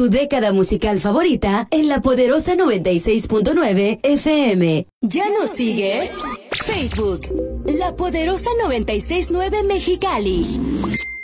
Tu década musical favorita en La Poderosa 96.9 FM. ¿Ya nos sigues? Facebook, La Poderosa 96.9 Mexicali.